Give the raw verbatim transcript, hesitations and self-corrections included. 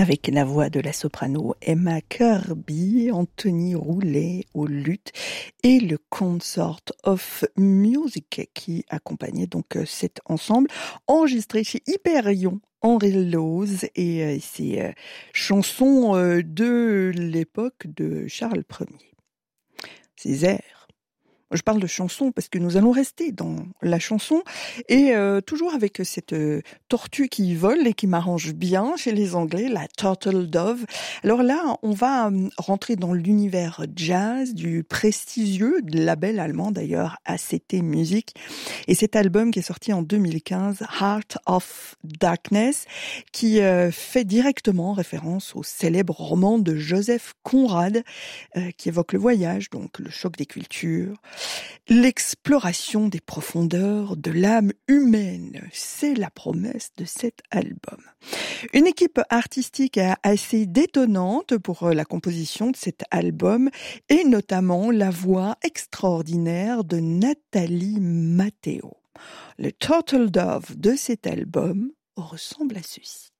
avec la voix de la soprano Emma Kirby, Anthony Roulet au luth et le Consort of Music qui accompagnait donc cet ensemble enregistré chez Hyperion. Henri Lose et euh, ses euh, chansons euh, de l'époque de Charles Ier. Ces airs. Je parle de chanson parce que nous allons rester dans la chanson et euh, toujours avec cette euh, tortue qui vole et qui m'arrange bien chez les Anglais, la Turtle Dove. Alors là, on va euh, rentrer dans l'univers jazz du prestigieux label allemand d'ailleurs A C T Music et cet album qui est sorti en deux mille quinze, Heart of Darkness, qui euh, fait directement référence au célèbre roman de Joseph Conrad euh, qui évoque le voyage, donc le choc des cultures, l'exploration des profondeurs de l'âme humaine. C'est la promesse de cet album. Une équipe artistique assez détonnante pour la composition de cet album et notamment la voix extraordinaire de Nathalie Matteo. Le Turtle Dove de cet album ressemble à ceci.